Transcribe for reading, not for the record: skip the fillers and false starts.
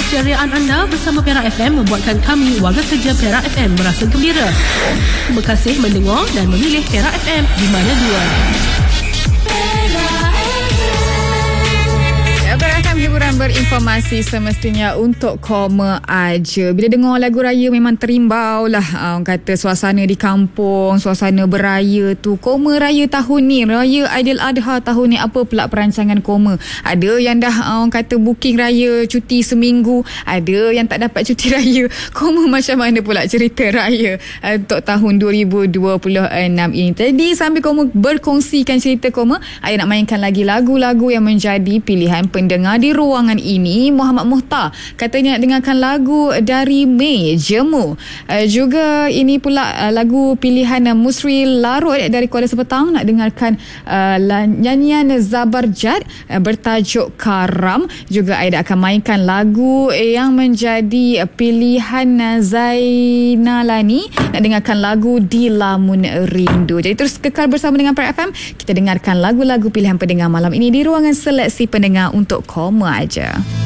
Keceriaan anda bersama Perak FM membuatkan kami, warga kerja Perak FM, merasa gembira. Terima kasih mendengar dan memilih Perak FM di mana dua. Hiburan berinformasi semestinya untuk koma aja. Bila dengar lagu raya memang terimbau lah, orang kata suasana di kampung, suasana beraya tu. Koma raya tahun ni, raya Aidiladha tahun ni, apa pula perancangan koma? Ada yang dah orang kata booking raya cuti seminggu, ada yang tak dapat cuti raya. Koma macam mana pula cerita raya untuk tahun 2026 ini? Jadi sambil koma berkongsikan cerita koma, saya nak mainkan lagi lagu-lagu yang menjadi pilihan pendengar di ruangan ini. Muhammad Muhtar katanya nak dengarkan lagu dari Mei Jemu. Juga ini pula lagu pilihan Musri Larut dari Kuala Sepetang, nak dengarkan nyanyian Zabarjat bertajuk Karam. Juga Aida akan mainkan lagu yang menjadi pilihan Zainalani, nak dengarkan lagu Di Lamun Rindu. Jadi terus kekal bersama dengan Perak FM. Kita dengarkan lagu-lagu pilihan pendengar malam ini di ruangan seleksi pendengar untuk koma aja.